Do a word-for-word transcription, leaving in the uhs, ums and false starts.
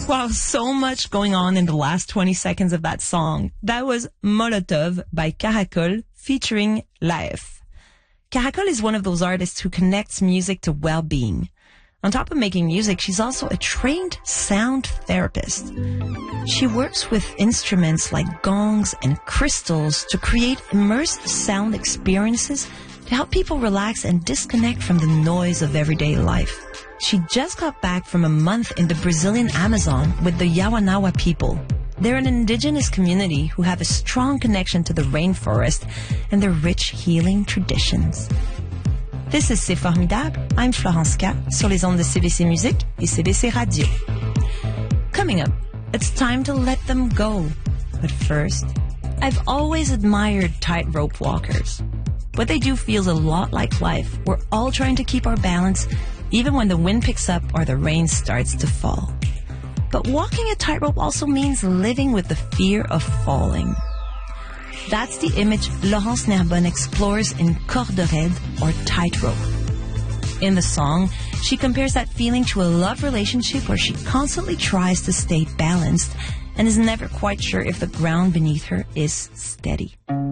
Wow, so much going on in the last twenty seconds of that song. That was Molotov by Caracol featuring Laef. Caracol is one of those artists who connects music to well-being. On top of making music, she's also a trained sound therapist. She works with instruments like gongs and crystals to create immersive sound experiences to help people relax and disconnect from the noise of everyday life. She just got back from a month in the Brazilian Amazon with the Yawanawa people. They're an indigenous community who have a strong connection to the rainforest and their rich healing traditions. This is C'est Formidable. I'm Florence K. sur les ondes de C B C Musique et C B C Radio. Coming up, it's time to let them go. But first, I've always admired tightrope walkers. What they do feels a lot like life. We're all trying to keep our balance, even when the wind picks up or the rain starts to fall. But walking a tightrope also means living with the fear of falling. That's the image Laurence Nerbonne explores in Corde raide, or tightrope. In the song, she compares that feeling to a love relationship where she constantly tries to stay balanced and is never quite sure if the ground beneath her is steady.